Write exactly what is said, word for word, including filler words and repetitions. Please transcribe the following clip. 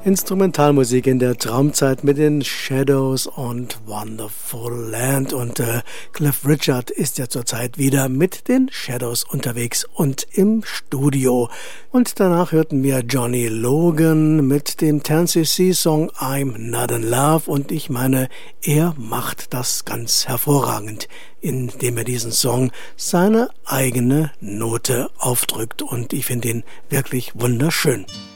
Instrumentalmusik in der Traumzeit mit den Shadows und Wonderful Land. Und äh, Cliff Richard ist ja zurzeit wieder mit den Shadows unterwegs und im Studio. Und danach hörten wir Johnny Logan mit dem Tansy C-Song I'm Not in Love. Und ich meine, er macht das ganz hervorragend, indem er diesen Song seine eigene Note aufdrückt. Und ich finde ihn wirklich wunderschön.